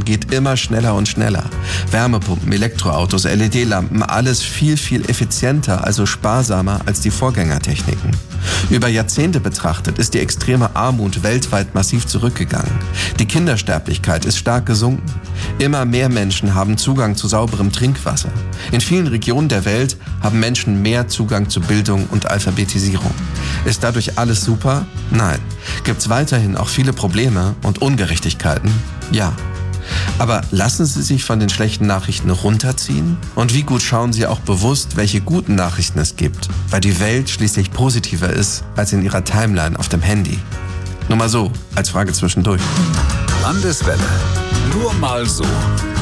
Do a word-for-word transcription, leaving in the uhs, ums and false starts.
geht immer schneller und schneller. Wärmepumpen, Elektroautos, L E D-Lampen, alles viel, viel effizienter, also sparsamer als die Vorgängertechniken. Über Jahrzehnte betrachtet ist die extreme Armut weltweit massiv zurückgegangen. Die Kindersterblichkeit ist stark gesunken. Immer mehr Menschen haben Zugang zu sauberem Trinkwasser. In vielen Regionen der Welt haben Menschen mehr Zugang zu Bildung und Alphabetisierung. Ist dadurch alles super? Nein. Gibt's weiterhin auch viele Probleme und Ungerechtigkeiten? Ja. Aber lassen Sie sich von den schlechten Nachrichten runterziehen? Und wie gut schauen Sie auch bewusst, welche guten Nachrichten es gibt? Weil die Welt schließlich positiver ist als in Ihrer Timeline auf dem Handy. Nur mal so, als Frage zwischendurch. Landeswelle. Nur mal so.